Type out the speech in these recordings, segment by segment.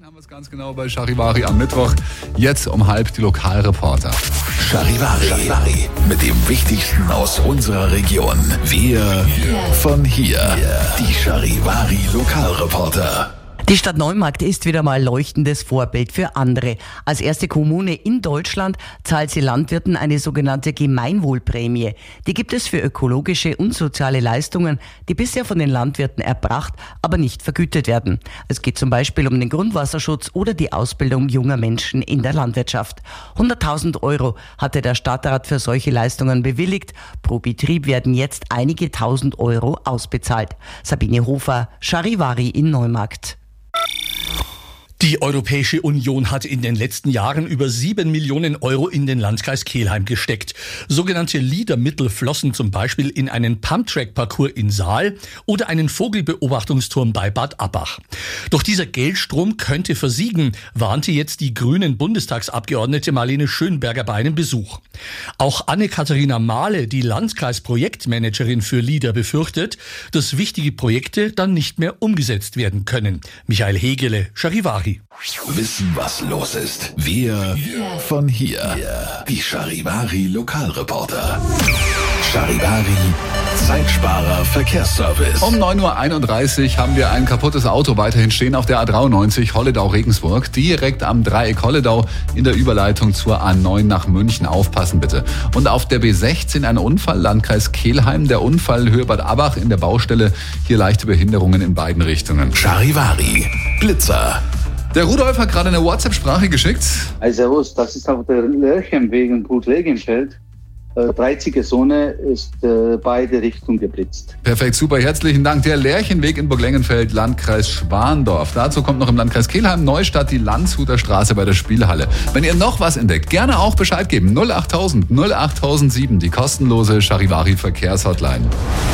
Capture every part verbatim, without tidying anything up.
Haben wir es ganz genau bei Charivari am Mittwoch. Jetzt um halb die Lokalreporter. Charivari, Charivari mit dem Wichtigsten aus unserer Region. Wir von hier. Die Charivari Lokalreporter. Die Stadt Neumarkt ist wieder mal leuchtendes Vorbild für andere. Als erste Kommune in Deutschland zahlt sie Landwirten eine sogenannte Gemeinwohlprämie. Die gibt es für ökologische und soziale Leistungen, die bisher von den Landwirten erbracht, aber nicht vergütet werden. Es geht zum Beispiel um den Grundwasserschutz oder die Ausbildung junger Menschen in der Landwirtschaft. hunderttausend Euro hatte der Stadtrat für solche Leistungen bewilligt. Pro Betrieb werden jetzt einige tausend Euro ausbezahlt. Sabine Hofer, Charivari in Neumarkt. Die Europäische Union hat in den letzten Jahren über sieben Millionen Euro in den Landkreis Kelheim gesteckt. Sogenannte Leader-Mittel flossen zum Beispiel in einen Pumptrack-Parcours in Saal oder einen Vogelbeobachtungsturm bei Bad Abbach. Doch dieser Geldstrom könnte versiegen, warnte jetzt die grünen Bundestagsabgeordnete Marlene Schönberger bei einem Besuch. Auch Anne-Katharina Mahle, die Landkreisprojektmanagerin für Leader, befürchtet, dass wichtige Projekte dann nicht mehr umgesetzt werden können. Michael Hegele, Charivari. Wissen, was los ist. Wir von hier. Die Charivari Lokalreporter. Charivari Zeitsparer Verkehrsservice. Um neun Uhr einunddreißig haben wir ein kaputtes Auto weiterhin stehen auf der A dreiundneunzig Holledau-Regensburg. Direkt am Dreieck Holledau in der Überleitung zur A neun nach München. Aufpassen bitte. Und auf der B sechzehn ein Unfall, Landkreis Kelheim. Der Unfall Höhe Bad Abbach in der Baustelle. Hier leichte Behinderungen in beiden Richtungen. Charivari Blitzer. Der Rudolf hat gerade eine WhatsApp-Sprache geschickt. Also servus, das ist auf der Lerchenweg in Gut-Legenfeld. Äh, dreißiger Zone ist äh, beide Richtungen geblitzt. Perfekt, super, herzlichen Dank. Der Lerchenweg in Burglengenfeld, Landkreis Schwandorf. Dazu kommt noch im Landkreis Kelheim Neustadt die Landshuter Straße bei der Spielhalle. Wenn ihr noch was entdeckt, gerne auch Bescheid geben. null achttausend null achttausendsieben, die kostenlose Charivari Verkehrshotline.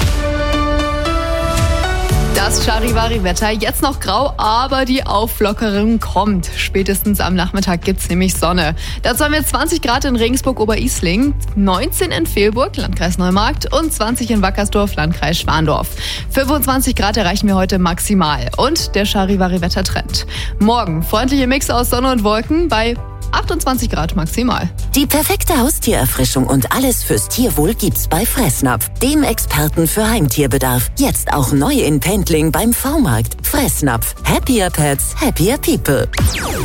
Das Charivari-Wetter, jetzt noch grau, aber die Auflockerung kommt. Spätestens am Nachmittag gibt's nämlich Sonne. Dazu haben wir zwanzig Grad in Regensburg-Oberisling, neunzehn in Vehlburg, Landkreis Neumarkt und zwanzig in Wackersdorf, Landkreis Schwandorf. fünfundzwanzig Grad erreichen wir heute maximal und der Charivari-Wettertrend. Morgen freundliche Mix aus Sonne und Wolken bei achtundzwanzig Grad maximal. Die perfekte Haustiererfrischung und alles fürs Tierwohl gibt's bei Fressnapf, dem Experten für Heimtierbedarf. Jetzt auch neu in Pendling beim V-Markt. Fressnapf. Happier Pets, happier people.